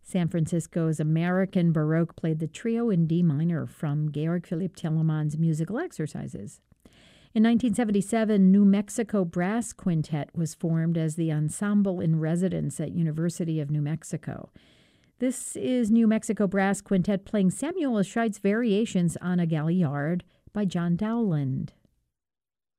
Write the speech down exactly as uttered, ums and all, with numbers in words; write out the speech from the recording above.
San Francisco's American Baroque played the trio in D minor from Georg Philipp Telemann's musical exercises. In nineteen seventy-seven, New Mexico Brass Quintet was formed as the ensemble in residence at University of New Mexico. This is New Mexico Brass Quintet playing Samuel Scheidt's variations on a Galliard by John Dowland.